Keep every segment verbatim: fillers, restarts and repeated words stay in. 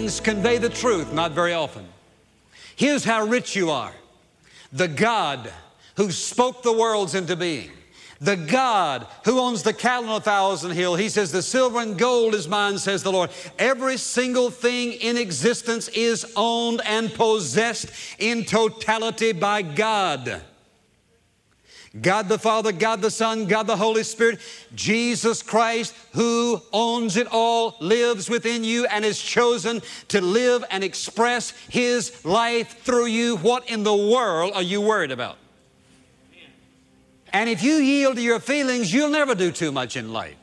sayings convey the truth, not very often. Here's how rich you are. The God who spoke the worlds into being, the God who owns the cattle on a thousand hill, He says, the silver and gold is mine, says the Lord. Every single thing in existence is owned and possessed in totality by God. God the Father, God the Son, God the Holy Spirit, Jesus Christ, who owns it all, lives within you and is chosen to live and express His life through you. What in the world are you worried about? And if you yield to your feelings, you'll never do too much in life.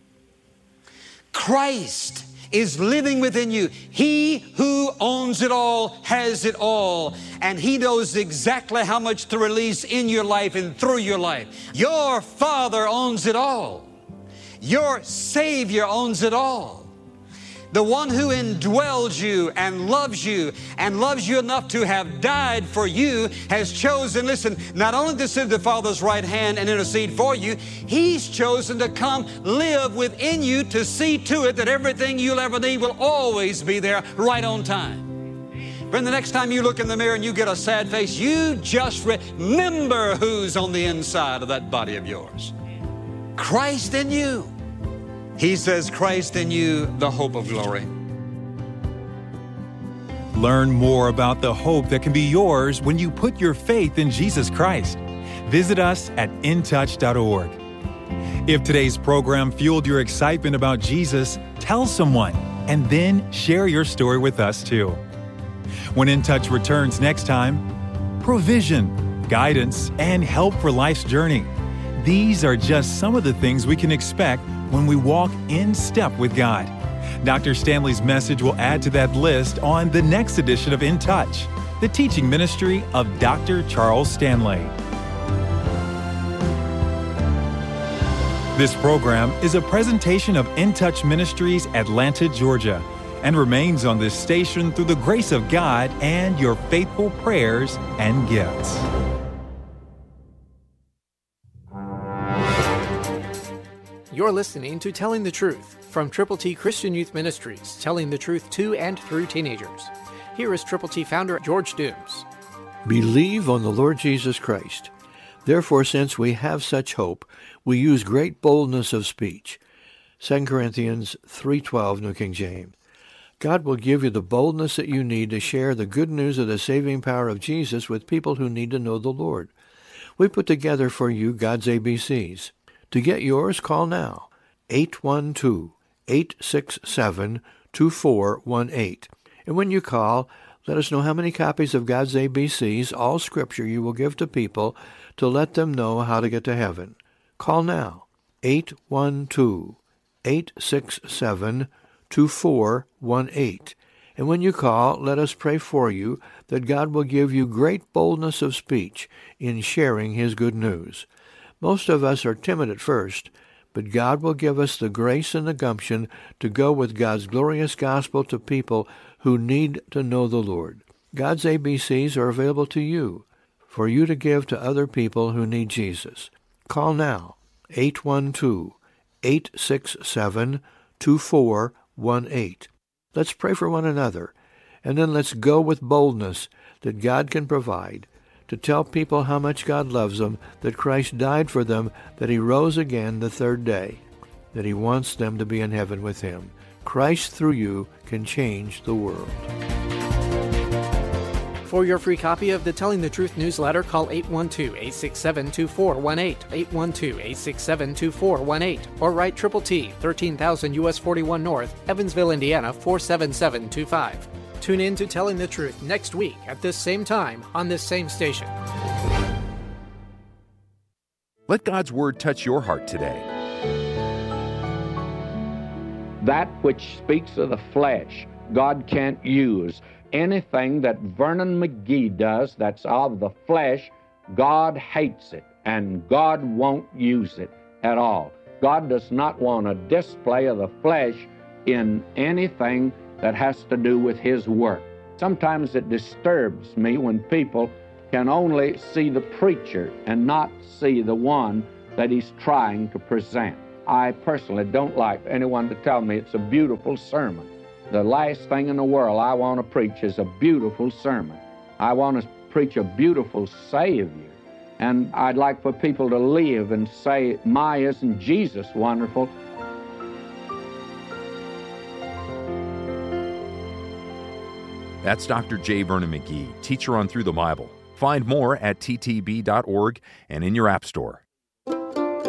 Christ is living within you. He who owns it all has it all. And He knows exactly how much to release in your life and through your life. Your Father owns it all. Your Savior owns it all. The one who indwells you and loves you and loves you enough to have died for you has chosen, listen, not only to sit at the Father's right hand and intercede for you, He's chosen to come live within you to see to it that everything you'll ever need will always be there right on time. Friend, the next time you look in the mirror and you get a sad face, you just remember who's on the inside of that body of yours. Christ in you. He says, Christ in you, the hope of glory. Learn more about the hope that can be yours when you put your faith in Jesus Christ. Visit us at in touch dot org. If today's program fueled your excitement about Jesus, tell someone and then share your story with us too. When In Touch returns next time, provision, guidance, and help for life's journey. These are just some of the things we can expect when we walk in step with God. Doctor Stanley's message will add to that list on the next edition of In Touch, the teaching ministry of Doctor Charles Stanley. This program is a presentation of In Touch Ministries, Atlanta, Georgia, and remains on this station through the grace of God and your faithful prayers and gifts. You're listening to Telling the Truth from Triple T Christian Youth Ministries, telling the truth to and through teenagers. Here is Triple T founder George Dooms. Believe on the Lord Jesus Christ. Therefore, since we have such hope, we use great boldness of speech. Second Corinthians three twelve, New King James. God will give you the boldness that you need to share the good news of the saving power of Jesus with people who need to know the Lord. We put together for you God's A B Cs. To get yours, call now, eight one two, eight six seven, two four one eight. And when you call, let us know how many copies of God's A B Cs, all Scripture, you will give to people to let them know how to get to heaven. Call now, eight one two, eight six seven, two four one eight. And when you call, let us pray for you that God will give you great boldness of speech in sharing His good news. Most of us are timid at first, but God will give us the grace and the gumption to go with God's glorious gospel to people who need to know the Lord. God's A B Cs are available to you, for you to give to other people who need Jesus. Call now, eight one two, eight six seven, two four one eight. Let's pray for one another, and then let's go with boldness that God can provide to tell people how much God loves them, that Christ died for them, that He rose again the third day, that He wants them to be in heaven with Him. Christ through you can change the world. For your free copy of the Telling the Truth newsletter, call eight one two, eight six seven, two four one eight, eight one two, eight six seven, two four one eight, or write Triple T, thirteen thousand U S forty-one North, Evansville, Indiana, four seven seven two five. Tune in to Telling the Truth next week at this same time on this same station. Let God's Word touch your heart today. That which speaks of the flesh, God can't use. Anything that Vernon McGee does that's of the flesh, God hates it, and God won't use it at all. God does not want a display of the flesh in anything that has to do with His work. Sometimes it disturbs me when people can only see the preacher and not see the one that he's trying to present. I personally don't like anyone to tell me it's a beautiful sermon. The last thing in the world I want to preach is a beautiful sermon. I want to preach a beautiful Savior. And I'd like for people to live and say, my, isn't Jesus wonderful? That's Doctor J. Vernon McGee, teacher on Through the Bible. Find more at t t b dot org and in your app store.